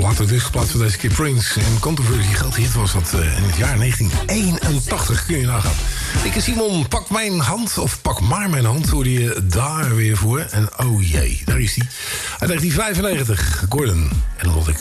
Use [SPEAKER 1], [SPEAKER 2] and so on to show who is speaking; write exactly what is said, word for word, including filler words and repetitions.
[SPEAKER 1] Later dus geplaatst voor deze keer Prince. En Controversy, grote hit was dat uh, in het jaar negentien eenentachtig. Kun je nagaan. Ik Simon, pak mijn hand, of pak maar mijn hand, hoorde je daar weer voor. En oh jee, daar is hij. Uit negentien vijfennegentig, Gordon. En dan had ik